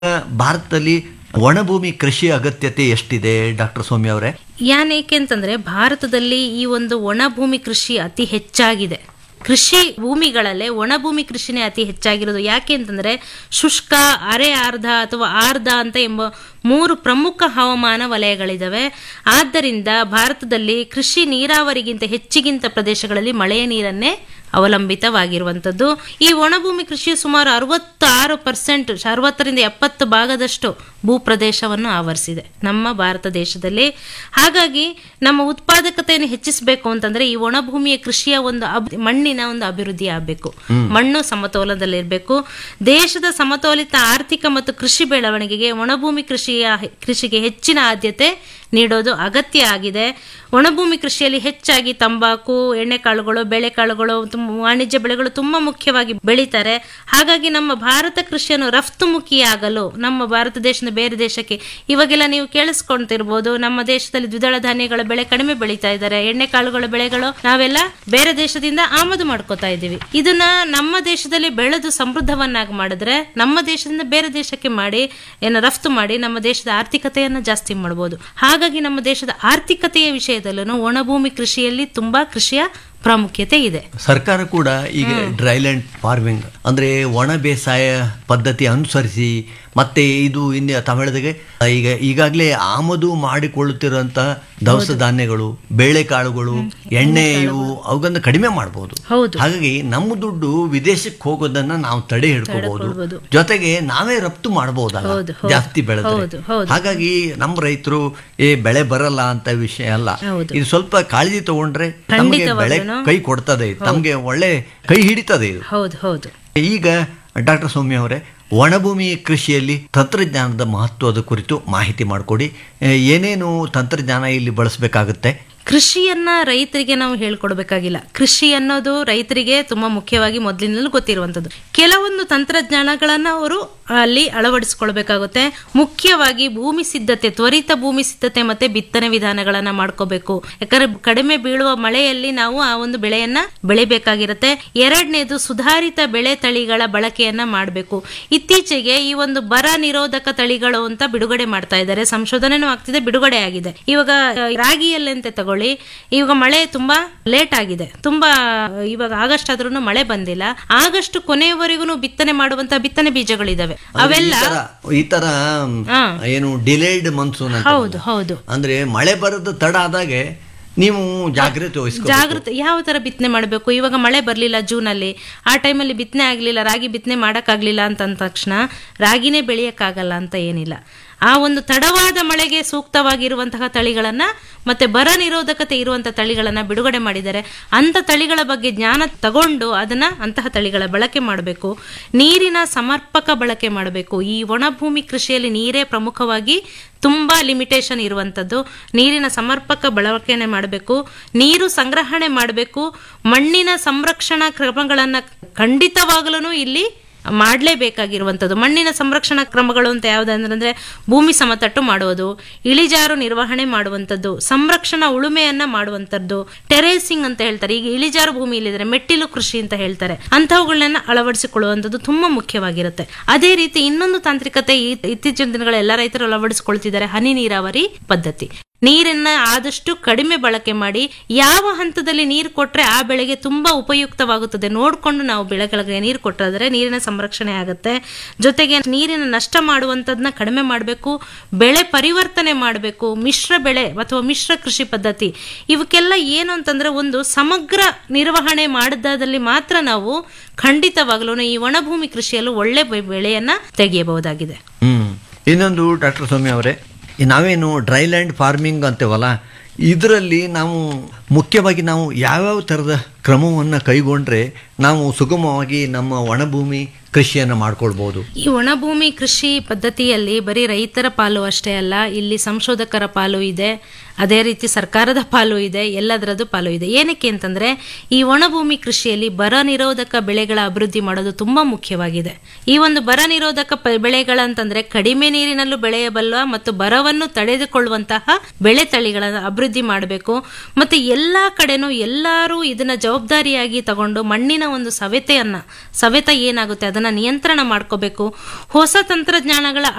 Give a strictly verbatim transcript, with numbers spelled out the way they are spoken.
ಭಾರತದಲ್ಲಿ ಒಣಭೂಮಿ ಕೃಷಿ ಅಗತ್ಯತೆ ಎಷ್ಟಿದೆ ಡಾಕ್ಟರ್ ಸೌಮ್ಯ ಅವರೇ? ಯಾನೇಕೆ ಅಂತಂದ್ರೆ ಭಾರತದಲ್ಲಿ ಈ ಒಂದು ಒಣಭೂಮಿ ಕೃಷಿ ಅತಿ ಹೆಚ್ಚಾಗಿದೆ. ಕೃಷಿ ಭೂಮಿಗಳಲ್ಲೇ ಒಣಭೂಮಿ ಕೃಷಿನೇ ಅತಿ ಹೆಚ್ಚಾಗಿರೋದು. ಯಾಕೆ ಅಂತಂದ್ರೆ ಶುಷ್ಕ, ಅರೆ ಆರ್ಧ ಅಥವಾ ಆರ್ಧ ಅಂತ ಎಂಬ ಮೂರು ಪ್ರಮುಖ ಹವಾಮಾನ ವಲಯಗಳಿದಾವೆ. ಆದ್ದರಿಂದ ಭಾರತದಲ್ಲಿ ಕೃಷಿ ನೀರಾವರಿಗಿಂತ ಹೆಚ್ಚಿಗಿಂತ ಪ್ರದೇಶಗಳಲ್ಲಿ ಮಳೆಯ ನೀರನ್ನೇ ಅವಲಂಬಿತವಾಗಿರುವಂಥದ್ದು. ಈ ಒಣಭೂಮಿ ಕೃಷಿಯು ಸುಮಾರು ಅರವತ್ತಾರು ಪರ್ಸೆಂಟ್ ಅರವತ್ತರಿಂದ ಎಪ್ಪತ್ತು ಭಾಗದಷ್ಟು ಭೂಪ್ರದೇಶವನ್ನು ಆವರಿಸಿದೆ ನಮ್ಮ ಭಾರತ ದೇಶದಲ್ಲಿ. ಹಾಗಾಗಿ ನಮ್ಮ ಉತ್ಪಾದಕತೆಯನ್ನು ಹೆಚ್ಚಿಸಬೇಕು ಅಂತಂದ್ರೆ ಈ ಒಣಭೂಮಿಯ ಕೃಷಿಯ ಒಂದು ಮಣ್ಣಿನ ಒಂದು ಅಭಿವೃದ್ಧಿ ಆಗಬೇಕು. ಮಣ್ಣು ಸಮತೋಲನದಲ್ಲಿರಬೇಕು. ದೇಶದ ಸಮತೋಲಿತ ಆರ್ಥಿಕ ಮತ್ತು ಕೃಷಿ ಬೆಳವಣಿಗೆಗೆ ಒಣಭೂಮಿ ಕೃಷಿಯ ಕೃಷಿಗೆ ಹೆಚ್ಚಿನ ಆದ್ಯತೆ ನೀಡೋದು ಅಗತ್ಯ ಆಗಿದೆ. ಒಣಭೂಮಿ ಕೃಷಿಯಲ್ಲಿ ಹೆಚ್ಚಾಗಿ ತಂಬಾಕು, ಎಣ್ಣೆಕಾಳುಗಳು, ಬೇಳೆಕಾಳುಗಳು, ವಾಣಿಜ್ಯ ಬೆಳೆಗಳು ತುಂಬಾ ಮುಖ್ಯವಾಗಿ ಬೆಳೀತಾರೆ. ಹಾಗಾಗಿ ನಮ್ಮ ಭಾರತ ಕೃಷಿಯನ್ನು ರಫ್ತುಮುಖಿಯಾಗಲು ನಮ್ಮ ಭಾರತ ದೇಶದ ಬೇರೆ ದೇಶಕ್ಕೆ ಇವಾಗೆಲ್ಲ ನೀವು ಕೇಳಿಸ್ಕೊಂತಿರ್ಬೋದು, ನಮ್ಮ ದೇಶದಲ್ಲಿ ದ್ವಿದಳ ಧಾನ್ಯಗಳ ಬೆಳೆ ಕಡಿಮೆ ಬೆಳೀತಾ ಇದ್ದಾರೆ. ಎಣ್ಣೆಕಾಳುಗಳ ಬೆಳೆಗಳು ನಾವೆಲ್ಲ ಬೇರೆ ದೇಶದಿಂದ ಆಮದು ಮಾಡ್ಕೋತಾ ಇದ್ದೀವಿ. ಇದನ್ನ ನಮ್ಮ ದೇಶದಲ್ಲಿ ಬೆಳೆದು ಸಮೃದ್ಧವನ್ನಾಗಿ ಮಾಡಿದ್ರೆ ನಮ್ಮ ದೇಶದಿಂದ ಬೇರೆ ದೇಶಕ್ಕೆ ಮಾಡಿ ಏನು ರಫ್ತು ಮಾಡಿ ನಮ್ಮ ದೇಶದ ಆರ್ಥಿಕತೆಯನ್ನ ಜಾಸ್ತಿ ಮಾಡಬಹುದು. ಹಾಗಾಗಿ ನಮ್ಮ ದೇಶದ ಆರ್ಥಿಕತೆಯ ವಿಷಯದಲ್ಲೂ ಒಣಭೂಮಿ ಕೃಷಿಯಲ್ಲಿ ತುಂಬಾ ಕೃಷಿಯ ಪ್ರಾಮುಖ್ಯತೆ ಇದೆ. ಸರ್ಕಾರ ಕೂಡ ಈಗ ಡ್ರೈಲ್ಯಾಂಡ್ ಫಾರ್ಮಿಂಗ್ ಅಂದ್ರೆ ಒಣ ಬೇಸಾಯ ಪದ್ಧತಿ ಅನುಸರಿಸಿ ಮತ್ತೆ ಇದು ಇನ್ನು ತಾವು ಹೇಳಿದಾಗೆ ಈಗ ಈಗಾಗಲೇ ಆಮದು ಮಾಡಿಕೊಳ್ಳುತ್ತಿರುವಂತ ದವಸ ಧಾನ್ಯಗಳು, ಬೇಳೆಕಾಳುಗಳು, ಎಣ್ಣೆ ಇವು ಅವುಗಳನ್ನ ಕಡಿಮೆ ಮಾಡಬಹುದು. ಹಾಗಾಗಿ ನಮ್ಮ ದುಡ್ಡು ವಿದೇಶಕ್ಕೆ ಹೋಗೋದನ್ನ ನಾವು ತಡೆ ಹಿಡ್ಕೋಬಹುದು. ಜೊತೆಗೆ ನಾವೇ ರಫ್ತು ಮಾಡಬಹುದಲ್ಲ ಜಾಸ್ತಿ ಬೆಳೆದ್ರೆ. ಹಾಗಾಗಿ ನಮ್ಮ ರೈತರು ಏ ಬೆಳೆ ಬರಲ್ಲ ಅಂತ ವಿಷಯ ಅಲ್ಲ. ಇದು ಸ್ವಲ್ಪ ಕಾಳಜಿ ತಗೊಂಡ್ರೆ ನಮಗೆ ಬೆಳೆ ಕೈ ಕೊಡ್ತದೆ, ನಮ್ಗೆ ಒಳ್ಳೆ ಕೈ ಹಿಡಿತದೆ ಇದು. ಹೌದು ಹೌದು. ಈಗ ಡಾಕ್ಟರ್ ಸೌಮ್ಯ ಅವರೇ, ಒಣಭೂಮಿ ಕೃಷಿಯಲ್ಲಿ ತಂತ್ರಜ್ಞಾನದ ಮಹತ್ವದ ಕುರಿತು ಮಾಹಿತಿ ಮಾಡಿಕೊಡಿ. ಏನೇನು ತಂತ್ರಜ್ಞಾನ ಇಲ್ಲಿ ಬಳಸಬೇಕಾಗುತ್ತೆ? ಕೃಷಿಯನ್ನ ರೈತರಿಗೆ ನಾವು ಹೇಳ್ಕೊಡ್ಬೇಕಾಗಿಲ್ಲ. ಕೃಷಿ ಅನ್ನೋದು ರೈತರಿಗೆ ತುಂಬಾ ಮುಖ್ಯವಾಗಿ ಮೊದಲಿನಲ್ಲೂ ಗೊತ್ತಿರುವಂತದ್ದು. ಕೆಲವೊಂದು ತಂತ್ರಜ್ಞಾನಗಳನ್ನ ಅವರು ಅಲ್ಲಿ ಅಳವಡಿಸ್ಕೊಳ್ಬೇಕಾಗುತ್ತೆ. ಮುಖ್ಯವಾಗಿ ಭೂಮಿ ಸಿದ್ಧತೆ, ತ್ವರಿತ ಭೂಮಿ ಸಿದ್ಧತೆ ಮತ್ತೆ ಬಿತ್ತನೆ ವಿಧಾನಗಳನ್ನ ಮಾಡ್ಕೋಬೇಕು. ಯಾಕಂದ್ರೆ ಕಡಿಮೆ ಬೀಳುವ ಮಳೆಯಲ್ಲಿ ನಾವು ಆ ಒಂದು ಬೆಳೆಯನ್ನ ಬೆಳಿಬೇಕಾಗಿರುತ್ತೆ. ಎರಡನೇದು ಸುಧಾರಿತ ಬೆಳೆ ತಳಿಗಳ ಬಳಕೆಯನ್ನ ಮಾಡಬೇಕು. ಇತ್ತೀಚೆಗೆ ಈ ಒಂದು ಬರ ನಿರೋಧಕ ತಳಿಗಳು ಅಂತ ಬಿಡುಗಡೆ ಮಾಡ್ತಾ ಇದ್ದಾರೆ. ಸಂಶೋಧನೆನೂ ಆಗ್ತಿದೆ, ಬಿಡುಗಡೆ ಆಗಿದೆ. ಇವಾಗ ರಾಗಿಯಲ್ಲಂತೆ ತಗೊಳ್ಳಿ, ಇವಾಗ ಮಳೆ ತುಂಬಾ ಲೇಟ್ ಆಗಿದೆ. ತುಂಬಾ ಇವಾಗ ಆಗಸ್ಟ್ ಆದ್ರೂ ಮಳೆ ಬಂದಿಲ್ಲ. ಆಗಸ್ಟ್ ಕೊನೆಯವರೆಗೂ ಬಿತ್ತನೆ ಮಾಡುವಂತ ಬಿತ್ತನೆ ಬೀಜಗಳಿದಾವೆ. ಅವೆಲ್ಲ ಈ ತರ ಏನು ಡಿಲೇಡ್ ಮನ್ಸೂನ್. ಹೌದು ಹೌದು. ಅಂದ್ರೆ ಮಳೆ ಬರೋದು ತಡ ಆದಾಗೆ ನೀವು ಜಾಗ್ರತೆ ವಹಿಸ್ಕೊ ಜಾಗೃತಿ ಯಾವ ತರ ಬಿತ್ತನೆ ಮಾಡಬೇಕು. ಇವಾಗ ಮಳೆ ಬರ್ಲಿಲ್ಲ ಜೂನ್ ಅಲ್ಲಿ, ಆ ಟೈಮಲ್ಲಿ ಬಿತ್ತನೆ ಆಗ್ಲಿಲ್ಲ, ರಾಗಿ ಬಿತ್ತನೆ ಮಾಡಕ್ ಆಗ್ಲಿಲ್ಲ ಅಂತ ಅಂದ ತಕ್ಷಣ ರಾಗಿನೇ ಬೆಳೆಯಕ್ಕಾಗಲ್ಲ ಅಂತ ಏನಿಲ್ಲ. ಆ ಒಂದು ತಡವಾದ ಮಳೆಗೆ ಸೂಕ್ತವಾಗಿರುವಂತಹ ತಳಿಗಳನ್ನ ಮತ್ತೆ ಬರ ನಿರೋಧಕತೆ ಇರುವಂತಹ ತಳಿಗಳನ್ನ ಬಿಡುಗಡೆ ಮಾಡಿದ್ದಾರೆ. ಅಂತ ತಳಿಗಳ ಬಗ್ಗೆ ಜ್ಞಾನ ತಗೊಂಡು ಅದನ್ನ ಅಂತಹ ತಳಿಗಳ ಬಳಕೆ ಮಾಡಬೇಕು. ನೀರಿನ ಸಮರ್ಪಕ ಬಳಕೆ ಮಾಡಬೇಕು. ಈ ಒಣಭೂಮಿ ಕೃಷಿಯಲ್ಲಿ ನೀರೇ ಪ್ರಮುಖವಾಗಿ ತುಂಬಾ ಲಿಮಿಟೇಷನ್ ಇರುವಂತದ್ದು. ನೀರಿನ ಸಮರ್ಪಕ ಬಳಕೆನೆ ಮಾಡಬೇಕು. ನೀರು ಸಂಗ್ರಹಣೆ ಮಾಡಬೇಕು. ಮಣ್ಣಿನ ಸಂರಕ್ಷಣಾ ಕ್ರಮಗಳನ್ನ ಖಂಡಿತವಾಗಲೂ ಇಲ್ಲಿ ಮಾಡಲೇಬೇಕಾಗಿರುವಂಥದ್ದು. ಮಣ್ಣಿನ ಸಂರಕ್ಷಣಾ ಕ್ರಮಗಳು ಅಂತ ಯಾವುದಂದ್ರೆ ಭೂಮಿ ಸಮತಟ್ಟು ಮಾಡುವುದು, ಇಳಿಜಾರು ನಿರ್ವಹಣೆ ಮಾಡುವಂಥದ್ದು, ಸಂರಕ್ಷಣಾ ಉಳುಮೆಯನ್ನ ಮಾಡುವಂಥದ್ದು, ಟೆರೇಸಿಂಗ್ ಅಂತ ಹೇಳ್ತಾರೆ. ಈಗ ಇಳಿಜಾರು ಭೂಮಿ ಇಲ್ಲಿದ್ರೆ ಮೆಟ್ಟಿಲು ಕೃಷಿ ಅಂತ ಹೇಳ್ತಾರೆ. ಅಂತಹವುಗಳನ್ನ ಅಳವಡಿಸಿಕೊಳ್ಳುವಂಥದ್ದು ತುಂಬಾ ಮುಖ್ಯವಾಗಿರುತ್ತೆ. ಅದೇ ರೀತಿ ಇನ್ನೊಂದು ತಾಂತ್ರಿಕತೆ ಇತ್ತೀಚಿನ ದಿನಗಳ ಎಲ್ಲ ರೈತರು ಅಳವಡಿಸಿಕೊಳ್ತಿದ್ದಾರೆ, ಹನಿ ನೀರಾವರಿ ಪದ್ಧತಿ. ನೀರನ್ನ ಆದಷ್ಟು ಕಡಿಮೆ ಬಳಕೆ ಮಾಡಿ ಯಾವ ಹಂತದಲ್ಲಿ ನೀರು ಕೊಟ್ರೆ ಆ ಬೆಳೆಗೆ ತುಂಬಾ ಉಪಯುಕ್ತವಾಗುತ್ತದೆ ನೋಡ್ಕೊಂಡು ನಾವು ಬೆಳೆಗಳಿಗೆ ನೀರು ಕೊಟ್ಟಾದ್ರೆ ನೀರಿನ ಸಂರಕ್ಷಣೆ ಆಗುತ್ತೆ. ಜೊತೆಗೆ ನೀರಿನ ನಷ್ಟ ಮಾಡುವಂತದನ್ನ ಕಡಿಮೆ ಮಾಡಬೇಕು. ಬೆಳೆ ಪರಿವರ್ತನೆ ಮಾಡಬೇಕು. ಮಿಶ್ರ ಬೆಳೆ ಅಥವಾ ಮಿಶ್ರ ಕೃಷಿ ಪದ್ಧತಿ ಇವಕ್ಕೆಲ್ಲ ಏನು ಅಂತಂದ್ರೆ ಒಂದು ಸಮಗ್ರ ನಿರ್ವಹಣೆ ಮಾಡಿದಲ್ಲಿ ಮಾತ್ರ ನಾವು ಖಂಡಿತವಾಗ್ಲೂ ಈ ಒಣಭೂಮಿ ಕೃಷಿಯಲ್ಲೂ ಒಳ್ಳೆ ಬೆಳೆಯನ್ನ ತೆಗೆಯಬಹುದಾಗಿದೆ. ಹ್ಮ್ ಇನ್ನೊಂದು ಡಾಕ್ಟರ್ ಸೌಮ್ಯ ಅವರೇ, ನಾವೇನು ಡ್ರೈಲ್ಯಾಂಡ್ ಫಾರ್ಮಿಂಗ್ ಅಂತೇವಲ್ಲ, ಇದರಲ್ಲಿ ನಾವು ಮುಖ್ಯವಾಗಿ ನಾವು ಯಾವ್ಯಾವ ಥರದ ಕ್ರಮವನ್ನು ಕೈಗೊಂಡ್ರೆ ನಾವು ಸುಗಮವಾಗಿ ನಮ್ಮ ಒಣಭೂಮಿ ಕೃಷಿಯನ್ನು ಮಾಡ್ಕೊಳ್ಬಹುದು? ಈ ಒಣಭೂಮಿ ಕೃಷಿ ಪದ್ಧತಿಯಲ್ಲಿ ಬರೀ ರೈತರ ಪಾಲು ಅಷ್ಟೇ ಅಲ್ಲ, ಇಲ್ಲಿ ಸಂಶೋಧಕರ ಪಾಲು ಇದೆ, ಅದೇ ರೀತಿ ಸರ್ಕಾರದ ಪಾಲು ಇದೆ, ಎಲ್ಲದರದ್ದು ಪಾಲು ಇದೆ. ಏನಕ್ಕೆ ಅಂತಂದ್ರೆ ಈ ಒಣಭೂಮಿ ಕೃಷಿಯಲ್ಲಿ ಬರ ನಿರೋಧಕ ಬೆಳೆಗಳ ಅಭಿವೃದ್ಧಿ ಮಾಡೋದು ತುಂಬಾ ಮುಖ್ಯವಾಗಿದೆ. ಈ ಒಂದು ಬರ ನಿರೋಧಕ ಬೆಳೆಗಳಂತಂದ್ರೆ ಕಡಿಮೆ ನೀರಿನಲ್ಲೂ ಬೆಳೆಯಬಲ್ಲ ಮತ್ತು ಬರವನ್ನು ತಡೆದುಕೊಳ್ಳುವಂತಹ ಬೆಳೆ ತಳಿಗಳನ್ನು ಅಭಿವೃದ್ಧಿ ಮಾಡಬೇಕು. ಮತ್ತೆ ಎಲ್ಲಾ ಕಡೆನೂ ಎಲ್ಲರೂ ಇದನ್ನ ಜವಾಬ್ದಾರಿಯಾಗಿ ತಗೊಂಡು ಮಣ್ಣಿನ ಒಂದು ಸವೆತೆಯನ್ನ ಸವೆತ ಏನಾಗುತ್ತೆ ಅದನ್ನ ನಿಯಂತ್ರಣ ಮಾಡ್ಕೋಬೇಕು. ಹೊಸ ತಂತ್ರಜ್ಞಾನಗಳ